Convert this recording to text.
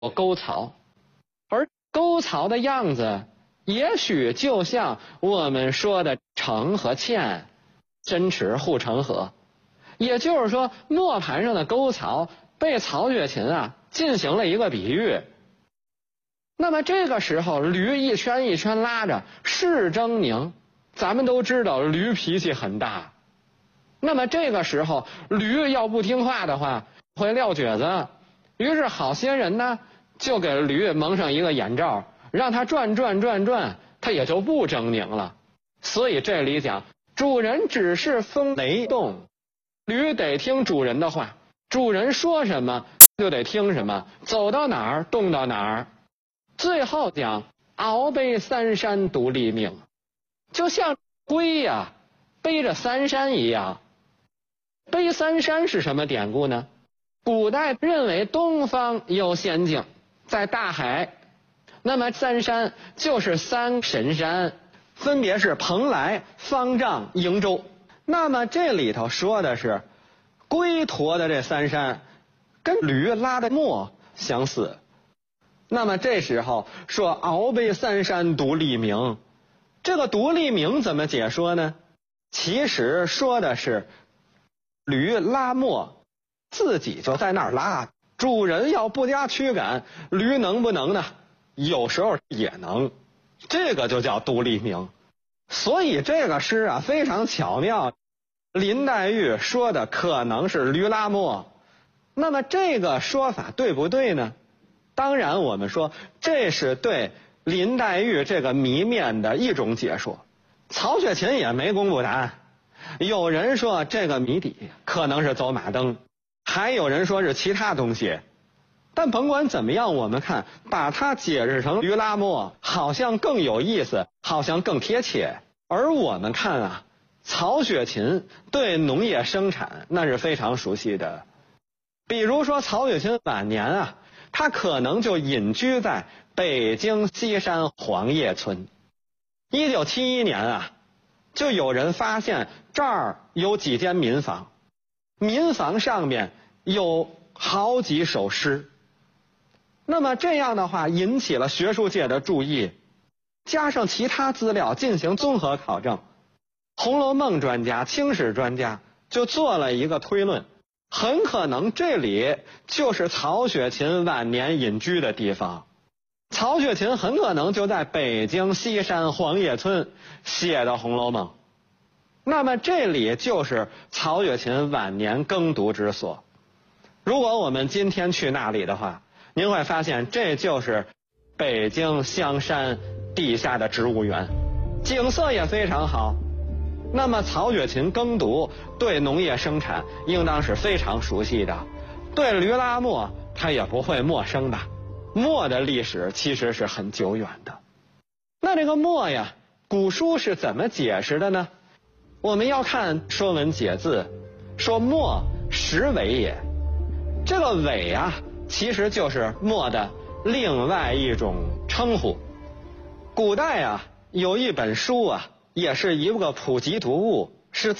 沟槽，而沟槽的样子也许就像我们说的承和欠，真池护城河。也就是说，磨盘上的沟槽被曹雪芹进行了一个比喻。那么这个时候，驴一圈一圈拉着，势狰狞。咱们都知道驴脾气很大，那么这个时候驴要不听话的话会撂蹶子，于是好些人呢就给驴蒙上一个眼罩，让它转，它也就不狰狞了。所以这里讲主人只是风雷动，驴得听主人的话，主人说什么就得听什么，走到哪儿动到哪儿。最后讲鳌背三山独立命，就像龟背着三山一样。背三山是什么典故呢？古代认为东方有仙境，在大海，那么三山就是三神山，分别是蓬莱、方丈、瀛洲。那么这里头说的是龟驮的这三山跟驴拉的磨相似。那么这时候说鳌背三山独立鸣，这个独立鸣怎么解说呢？其实说的是驴拉磨自己就在那儿拉，主人要不加驱赶，驴能不能呢？有时候也能，这个就叫独立鸣。所以这个诗非常巧妙，林黛玉说的可能是驴拉磨。那么这个说法对不对呢？当然我们说这是对林黛玉这个谜面的一种解说，曹雪芹也没公布答案。有人说这个谜底可能是走马灯，还有人说是其他东西。但甭管怎么样，我们看把它解释成驴拉磨好像更有意思，好像更贴切。而我们看曹雪芹对农业生产那是非常熟悉的。比如说曹雪芹晚年他可能就隐居在北京西山黄叶村。1971年就有人发现这儿有几间民房，民房上面有好几首诗。那么这样的话引起了学术界的注意，加上其他资料进行综合考证，红楼梦专家、清史专家就做了一个推论，很可能这里就是曹雪芹晚年隐居的地方。曹雪芹很可能就在北京西山黄叶村写的《红楼梦》，那么这里就是曹雪芹晚年耕读之所。如果我们今天去那里的话，您会发现这就是北京香山地下的植物园，景色也非常好。那么曹雪芹耕读对农业生产应当是非常熟悉的，对驴拉磨他也不会陌生的。磨的历史其实是很久远的。那这个磨古书是怎么解释的呢？我们要看《说文解字》，说磨实尾也。这个尾其实就是磨的另外一种称呼。古代有一本书也是一个普及读物，是